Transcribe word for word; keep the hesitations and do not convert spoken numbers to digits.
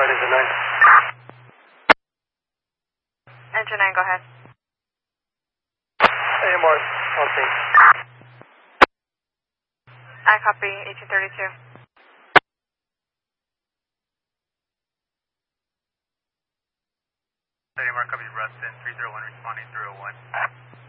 ahead, engine nine. Engine nine, go ahead. A M R, on scene. I copy, eighteen thirty-two. A M R, copy, Ruston, three zero one, responding three oh one.